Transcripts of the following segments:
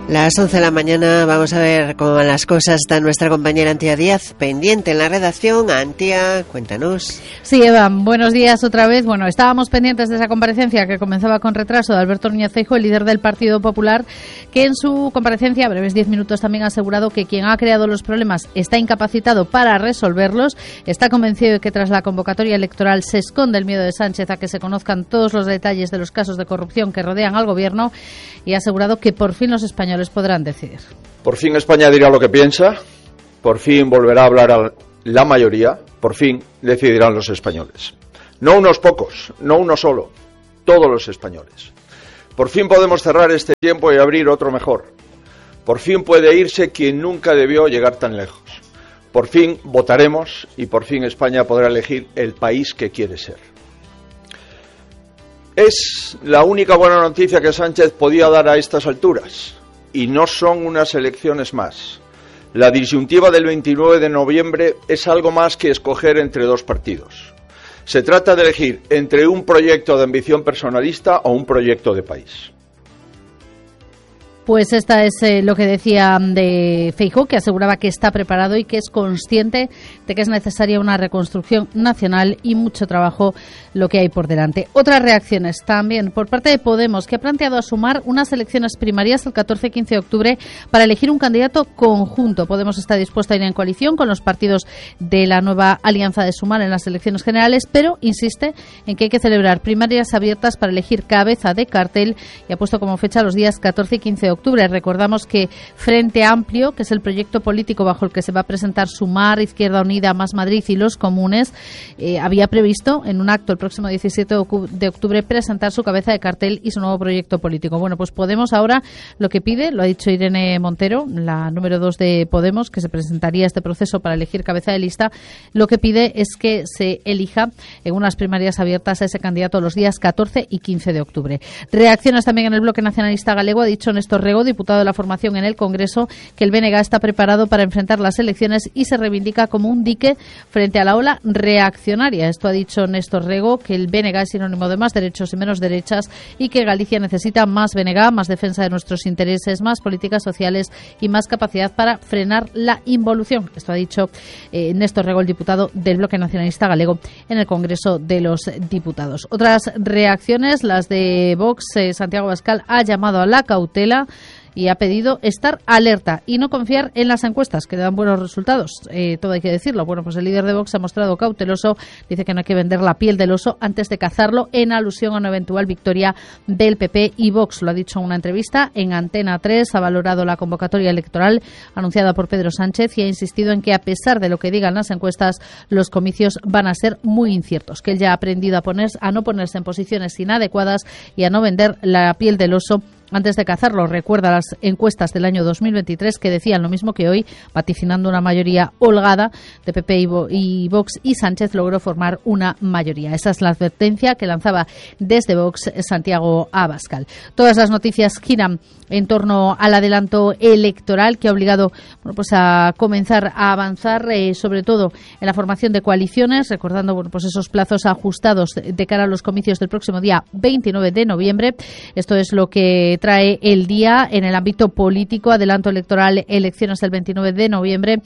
Las 11 de la mañana vamos a ver cómo van las cosas. Está nuestra compañera Antía Díaz pendiente en la redacción. Antía, cuéntanos. Sí, Eva, buenos días otra vez. Bueno, estábamos pendientes de esa comparecencia que comenzaba con retraso de Alberto Núñez Feijóo, el líder del Partido Popular, que en su comparecencia, breves 10 minutos, también ha asegurado que quien ha creado los problemas está incapacitado para resolverlos. Está convencido de que tras la convocatoria electoral se esconde el miedo de Sánchez a que se conozcan todos los detalles de los casos de corrupción que rodean al gobierno, y ha asegurado que por fin los españoles podrán decidir. Por fin España dirá lo que piensa, por fin volverá a hablar a la mayoría, por fin decidirán los españoles. No unos pocos, no uno solo, todos los españoles. Por fin podemos cerrar este tiempo y abrir otro mejor. Por fin puede irse quien nunca debió llegar tan lejos. Por fin votaremos y por fin España podrá elegir el país que quiere ser. Es la única buena noticia que Sánchez podía dar a estas alturas. Y no son unas elecciones más. La disyuntiva del 29 de noviembre es algo más que escoger entre dos partidos. Se trata de elegir entre un proyecto de ambición personalista o un proyecto de país. Pues esta es lo que decía de Feijóo, que aseguraba que está preparado y que es consciente de que es necesaria una reconstrucción nacional y mucho trabajo lo que hay por delante. Otras reacciones también por parte de Podemos, que ha planteado a Sumar unas elecciones primarias el 14 y 15 de octubre para elegir un candidato conjunto. Podemos está dispuesto a ir en coalición con los partidos de la nueva alianza de Sumar en las elecciones generales, pero insiste en que hay que celebrar primarias abiertas para elegir cabeza de cartel y ha puesto como fecha los días 14 y 15 de octubre. Recordamos que Frente Amplio, que es el proyecto político bajo el que se va a presentar Sumar, Izquierda Unida, Más Madrid y los Comunes, había previsto en un acto el próximo 17 de octubre presentar su cabeza de cartel y su nuevo proyecto político. Bueno, pues Podemos ahora lo que pide, lo ha dicho Irene Montero, la número 2 de Podemos, que se presentaría este proceso para elegir cabeza de lista, lo que pide es que se elija en unas primarias abiertas a ese candidato los días 14 y 15 de octubre. Reacciones también en el bloque nacionalista galego. Ha dicho Néstor Rego, diputado de la formación en el Congreso, que el BNG está preparado para enfrentar las elecciones y se reivindica como un dique frente a la ola reaccionaria. Esto ha dicho Néstor Rego, que el BNG es sinónimo de más derechos y menos derechas y que Galicia necesita más BNG, más defensa de nuestros intereses, más políticas sociales y más capacidad para frenar la involución. Esto ha dicho Néstor Rego, el diputado del bloque nacionalista galego en el Congreso de los Diputados. Otras reacciones, las de Vox. Santiago Abascal ha llamado a la cautela y ha pedido estar alerta y no confiar en las encuestas, que dan buenos resultados. Todo hay que decirlo. Bueno, pues el líder de Vox se ha mostrado cauteloso. Dice que no hay que vender la piel del oso antes de cazarlo, en alusión a una eventual victoria del PP y Vox. Lo ha dicho en una entrevista en Antena 3. Ha valorado la convocatoria electoral anunciada por Pedro Sánchez y ha insistido en que, a pesar de lo que digan las encuestas, los comicios van a ser muy inciertos. Que él ya ha aprendido a no ponerse en posiciones inadecuadas y a no vender la piel del oso antes de cazarlo. Recuerda las encuestas del año 2023 que decían lo mismo que hoy, vaticinando una mayoría holgada de PP y Vox, y Sánchez logró formar una mayoría. Esa es la advertencia que lanzaba desde Vox Santiago Abascal. Todas las noticias giran en torno al adelanto electoral que ha obligado a comenzar a avanzar, sobre todo en la formación de coaliciones, recordando esos plazos ajustados de cara a los comicios del próximo día 29 de noviembre. Esto es lo que trae el día en el ámbito político: adelanto electoral, elecciones el 29 de noviembre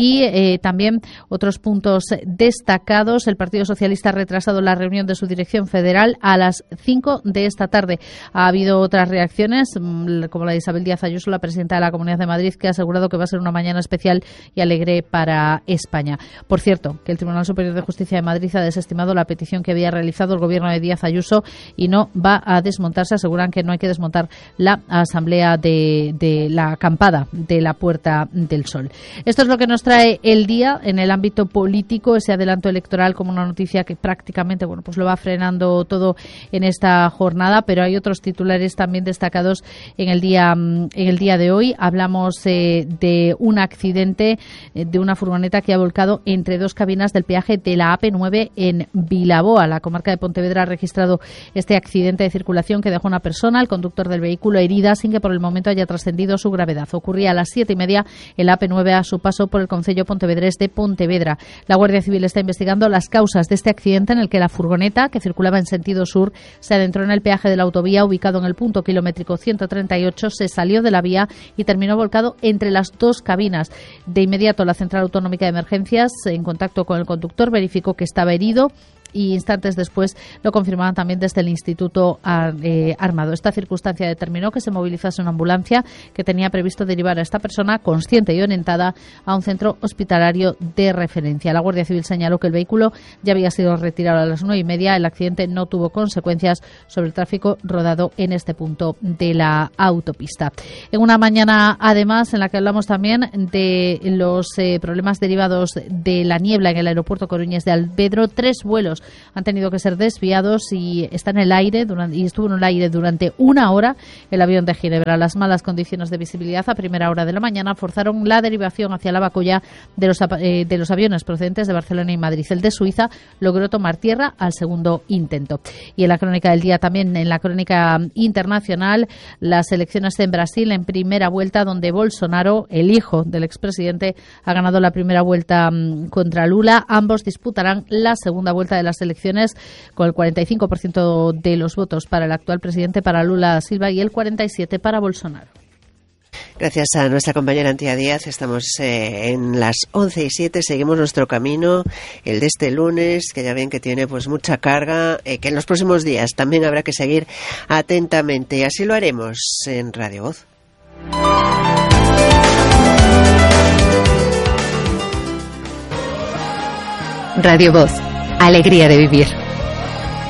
y también otros puntos destacados. El Partido Socialista ha retrasado la reunión de su dirección federal a las 5 de esta tarde. Ha habido otras reacciones, como la de Isabel Díaz Ayuso, la presidenta de la Comunidad de Madrid, que ha asegurado que va a ser una mañana especial y alegre para España. Por cierto, que el Tribunal Superior de Justicia de Madrid ha desestimado la petición que había realizado el gobierno de Díaz Ayuso y no va a desmontarse. Aseguran que no hay que desmontar la asamblea de la acampada de la Puerta del Sol. Esto es lo que nos trae el día en el ámbito político, ese adelanto electoral como una noticia que prácticamente lo va frenando todo en esta jornada, pero hay otros titulares también destacados en el día de hoy. Hablamos de un accidente de una furgoneta que ha volcado entre dos cabinas del peaje de la AP9 en Vilaboa. La comarca de Pontevedra ha registrado este accidente de circulación que dejó una persona, el conductor del vehículo, vehículo herida sin que por el momento haya trascendido su gravedad. Ocurría a las 7:30 en la AP9 a su paso por el concello pontevedrés de Pontevedra. La Guardia Civil está investigando las causas de este accidente en el que la furgoneta, que circulaba en sentido sur, se adentró en el peaje de la autovía ubicado en el punto kilométrico 138, se salió de la vía y terminó volcado entre las dos cabinas. De inmediato, la Central Autonómica de Emergencias, en contacto con el conductor, verificó que estaba herido y instantes después lo confirmaban también desde el Instituto Armado. Esta circunstancia determinó que se movilizase una ambulancia que tenía previsto derivar a esta persona consciente y orientada a un centro hospitalario de referencia. La Guardia Civil señaló que el vehículo ya había sido retirado a las 9:30. El accidente no tuvo consecuencias sobre el tráfico rodado en este punto de la autopista. En una mañana, además, en la que hablamos también de los problemas derivados de la niebla en el aeropuerto coruñés de Alvedro, 3 vuelos han tenido que ser desviados y está en el aire estuvo en el aire durante 1 hora el avión de Ginebra. Las malas condiciones de visibilidad a primera hora de la mañana forzaron la derivación hacia la Bacoya de los aviones procedentes de Barcelona y Madrid. El de Suiza logró tomar tierra al segundo intento. Y en la crónica del día, también en la crónica internacional, las elecciones en Brasil en primera vuelta, donde Bolsonaro, el hijo del expresidente, ha ganado la primera vuelta contra Lula. Ambos disputarán la segunda vuelta de las elecciones con el 45% de los votos para el actual presidente, para Lula Silva, y el 47% para Bolsonaro. Gracias a nuestra compañera Antía Díaz. Estamos en las 11:07. Seguimos nuestro camino, el de este lunes, que ya ven que tiene pues mucha carga, que en los próximos días también habrá que seguir atentamente. Así lo haremos en Radio Voz. Radio Voz. Alegría de vivir.